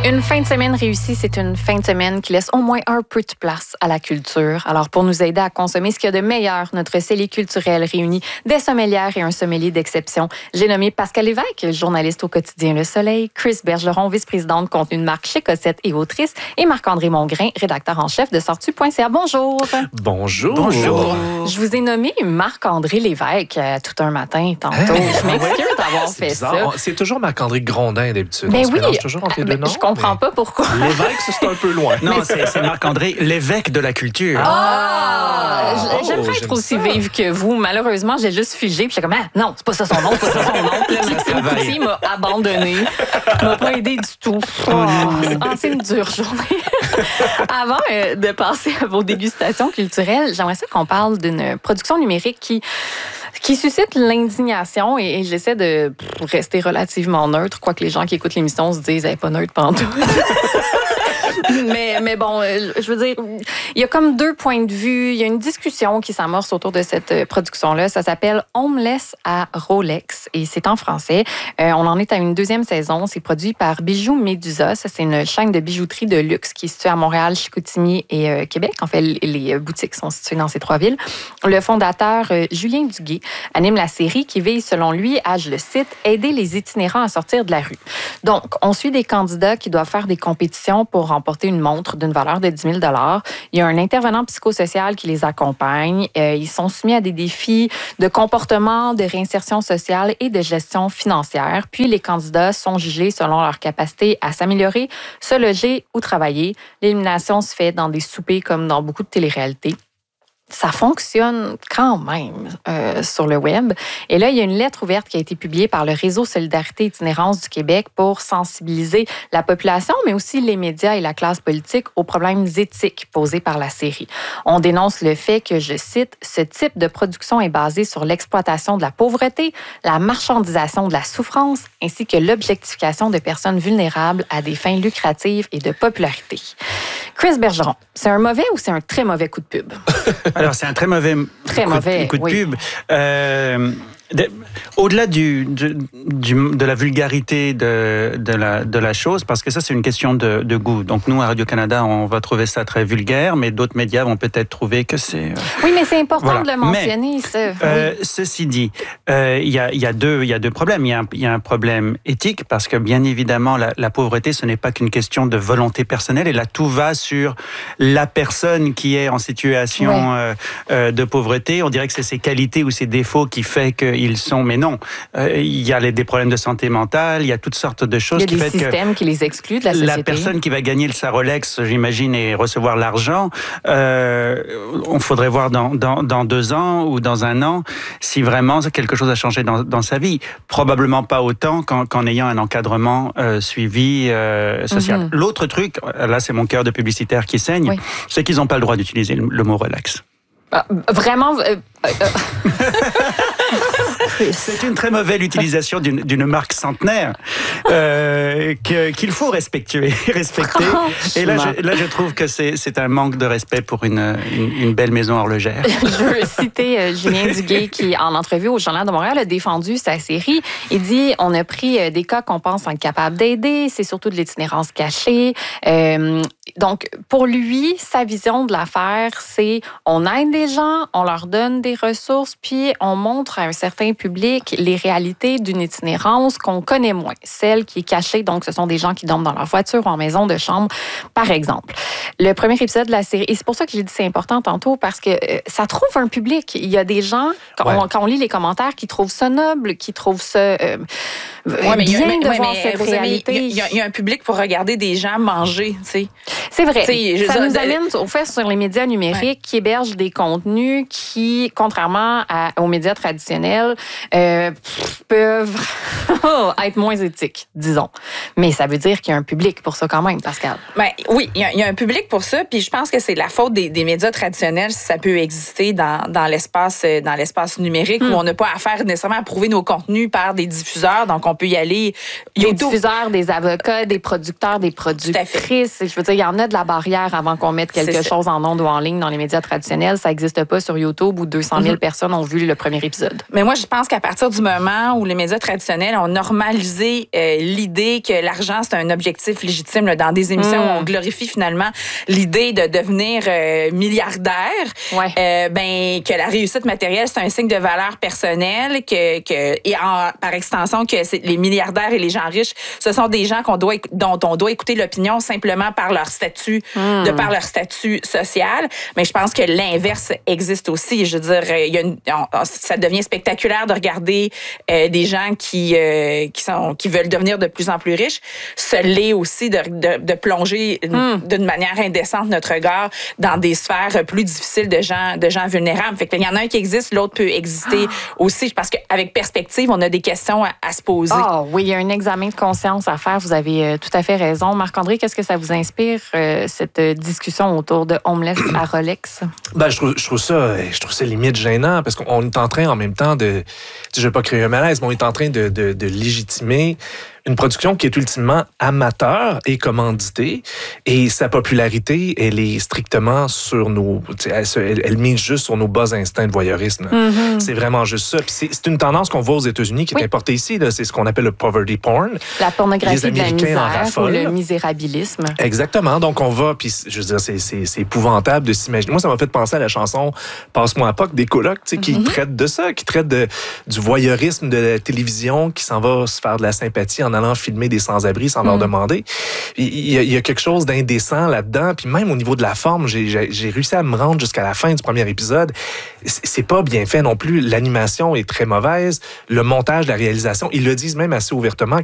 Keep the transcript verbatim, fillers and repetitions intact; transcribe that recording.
Une fin de semaine réussie, c'est une fin de semaine qui laisse au moins un peu de place à la culture. Alors, pour nous aider à consommer ce qu'il y a de meilleur, notre cellule culturelle réunit des sommelières et un sommelier d'exception. J'ai nommé Pascal Lévesque, journaliste au quotidien Le Soleil, Chris Bergeron, vice-présidente contenu de marque chez Cossette et autrice, et Marc-André Mongrain, rédacteur en chef de sortu point c a. Bonjour. Bonjour. Bonjour. Je vous ai nommé Marc-André Lévesque euh, tout un matin, tantôt. Hein? Je m'excuse d'avoir fait bizarre. ça. C'est toujours Marc-André Grondin d'habitude. Ben On oui. se mélange toujours entre les deux noms. Je comprends pas pourquoi. L'évêque, c'est un peu loin. Non, c'est, c'est Marc-André, l'évêque de la culture. Ah! Oh, J'aimerais être aussi ça. vive que vous. Malheureusement, j'ai juste figé. Puis j'étais comme, ah, non, c'est pas ça son nom, c'est pas ça son nom. Puis là, Maxime Coutier m'a abandonné. M'a pas aidé du tout. Oh, ah, c'est une dure journée. Avant euh, de passer à vos dégustations culturelles, j'aimerais ça qu'on parle d'une production numérique qui qui suscite l'indignation et, et j'essaie de rester relativement neutre, quoique les gens qui écoutent l'émission se disent hey, « pas neutre pantoute ». mais, mais bon, je veux dire, il y a comme deux points de vue. Il y a une discussion qui s'amorce autour de cette production-là. Ça s'appelle « Homeless à Rolex » et c'est en français. Euh, on en est à une deuxième saison. C'est produit par Bijoux Médusa. Ça, c'est une chaîne de bijouterie de luxe qui est située à Montréal, Chicoutimi et euh, Québec. En fait, les boutiques sont situées dans ces trois villes. Le fondateur, euh, Julien Duguay, anime la série qui vise, selon lui, à, je le cite, « aider les itinérants à sortir de la rue ». Donc, on suit des candidats qui doivent faire des compétitions pour remporter une montre d'une valeur de dix mille dollars. Il y a un intervenant psychosocial qui les accompagne. Euh, ils sont soumis à des défis de comportement, de réinsertion sociale et de gestion financière. Puis, les candidats sont jugés selon leur capacité à s'améliorer, se loger ou travailler. L'élimination se fait dans des soupers comme dans beaucoup de téléréalités. Ça fonctionne quand même euh, sur le web. Et là, il y a une lettre ouverte qui a été publiée par le Réseau Solidarité Itinérance du Québec pour sensibiliser la population, mais aussi les médias et la classe politique aux problèmes éthiques posés par la série. On dénonce le fait que, je cite, « ce type de production est basé sur l'exploitation de la pauvreté, la marchandisation de la souffrance, ainsi que l'objectification de personnes vulnérables à des fins lucratives et de popularité. » Chris Bergeron, c'est un mauvais ou c'est un très mauvais coup de pub? Alors, c'est un très mauvais très coup, mauvais, coup de oui. pub. Euh, de, au-delà du, du, du, de la vulgarité de, de, la, de la chose, parce que ça, c'est une question de, de goût. Donc, nous, à Radio-Canada, on va trouver ça très vulgaire, mais d'autres médias vont peut-être trouver que c'est... Euh, oui, mais c'est important voilà. de le mentionner, mais, ça. Euh, oui. Ceci dit, il euh, y, a, y, a deux, y a deux problèmes. Il y, y a un problème éthique, parce que, bien évidemment, la, la pauvreté, ce n'est pas qu'une question de volonté personnelle, et là, tout va sur la personne qui est en situation ouais. euh, euh, de pauvreté. On dirait que c'est ses qualités ou ses défauts qui fait qu'ils sont... Mais non, euh, il y a les, des problèmes de santé mentale, il y a toutes sortes de choses qui font que... Il y a des systèmes que qui les excluent de la société. La personne qui va gagner le sa Rolex, j'imagine, et recevoir l'argent, euh, on faudrait voir dans, dans, dans deux ans ou dans un an si vraiment quelque chose a changé dans, dans sa vie. Probablement pas autant qu'en, qu'en ayant un encadrement euh, suivi euh, social. Mm-hmm. L'autre truc, là c'est mon cœur de publicitaire qui saigne, oui. c'est qu'ils n'ont pas le droit d'utiliser le, le mot relax. Ah, vraiment euh, euh, C'est une très mauvaise utilisation d'une, d'une marque centenaire euh, que, qu'il faut respecter. respecter. Et là je, là, je trouve que c'est, c'est un manque de respect pour une, une, une belle maison horlogère. Je veux citer euh, Julien Duguay qui, en entrevue au Journal de Montréal, a défendu sa série. Il dit « On a pris des cas qu'on pense être capables d'aider. C'est surtout de l'itinérance cachée. Euh, » Donc, pour lui, sa vision de l'affaire, c'est on aide des gens, on leur donne des ressources, puis on montre à un certain public les réalités d'une itinérance qu'on connaît moins, celle qui est cachée. Donc, ce sont des gens qui dorment dans leur voiture ou en maison de chambre, par exemple. Le premier épisode de la série, et c'est pour ça que j'ai dit c'est important tantôt, parce que euh, ça trouve un public. Il y a des gens, quand, ouais. on, quand on lit les commentaires, qui trouvent ça noble, qui trouvent ça euh, ouais, mais bien a, mais, de ouais, voir cette réalité. Il y, y, y a un public pour regarder des gens manger, tu sais. C'est vrai. T'sais, ça je, nous je, amène au fait sur les médias numériques ouais. qui hébergent des contenus qui, contrairement à, aux médias traditionnels, euh, peuvent être moins éthiques, disons. Mais ça veut dire qu'il y a un public pour ça quand même, Pascal. Ben, oui, il y, y a un public pour ça, puis je pense que c'est la faute des, des médias traditionnels si ça peut exister dans, dans, l'espace, dans l'espace numérique mm. où on n'a pas à faire nécessairement à prouver nos contenus par des diffuseurs, donc on peut y aller... Des diffuseurs, des avocats, des producteurs, des productrices. Je veux dire, il y en a a de la barrière avant qu'on mette quelque C'est chose en ondes ou en ligne dans les médias traditionnels. Ça n'existe pas sur YouTube où deux cent mille mm-hmm. personnes ont vu le premier épisode. Mais moi, je pense qu'à partir du moment où les médias traditionnels ont normalisé euh, l'idée que l'argent, c'est un objectif légitime là, dans des émissions mm. où on glorifie finalement l'idée de devenir euh, milliardaire, ouais. euh, ben, que la réussite matérielle, c'est un signe de valeur personnelle, que, que, et en, par extension, que c'est, les milliardaires et les gens riches, ce sont des gens qu'on doit, dont on doit écouter l'opinion simplement par leur statut, mm. de par leur statut social. Mais je pense que l'inverse existe aussi. Je veux dire, il y a une, on, ça devient spectaculaire de regarder euh, des gens qui, euh, qui, sont, qui veulent devenir de plus en plus riches. Ce l'est aussi de, de, de plonger mm. d'une manière indécente notre regard dans des sphères plus difficiles de gens, de gens vulnérables. Fait que il y en a un qui existe, l'autre peut exister ah. aussi. Parce qu'avec perspective, on a des questions à, à se poser. Ah oh, oui, il y a un examen de conscience à faire. Vous avez euh, tout à fait raison. Marc-André, qu'est-ce que ça vous inspire, euh, cette discussion autour de Homeless à Rolex? Ben, je trouve, je trouve ça, je trouve ça limite gênant parce qu'on est en train en même temps de, je ne vais pas créer un malaise, mais on est en train de, de, de légitimer une production qui est ultimement amateur et commanditée, et sa popularité, elle est strictement sur nos... Elle, elle, elle mise juste sur nos bas instincts de voyeurisme. Mm-hmm. C'est vraiment juste ça. Puis c'est, c'est une tendance qu'on voit aux États-Unis qui oui. est importée ici. Là. C'est ce qu'on appelle le poverty porn. La pornographie de la misère ou le misérabilisme. Exactement. Donc on va... Puis je veux dire, c'est, c'est, c'est épouvantable de s'imaginer. Moi, ça m'a fait penser à la chanson « Passe-moi à Pâques » des colocs, tu sais, qui mm-hmm. traite de ça, qui traite de, du voyeurisme de la télévision, qui s'en va se faire de la sympathie en allant filmer des sans-abri sans mmh. leur demander. Il y, a, il y a quelque chose d'indécent là-dedans. Puis même au niveau de la forme, j'ai, j'ai, j'ai réussi à me rendre jusqu'à la fin du premier épisode. C'est pas bien fait non plus. L'animation est très mauvaise. Le montage, la réalisation, ils le disent même assez ouvertement